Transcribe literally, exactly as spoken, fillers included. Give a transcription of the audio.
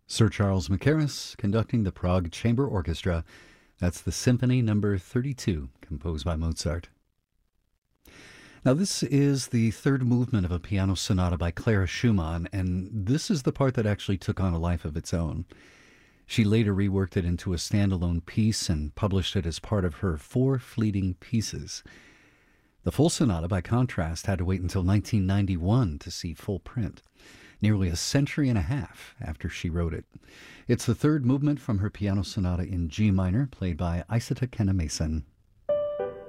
Sir Charles Mackerras conducting the Prague Chamber Orchestra. That's the Symphony Number thirty-two, composed by Mozart. Now, this is the third movement of a piano sonata by Clara Schumann, and this is the part that actually took on a life of its own. She later reworked it into a standalone piece and published it as part of her Four Fleeting Pieces. The full sonata, by contrast, had to wait until nineteen ninety-one to see full print, nearly a century and a half after she wrote it. It's the third movement from her piano sonata in G minor, played by Isata Kena-Mason.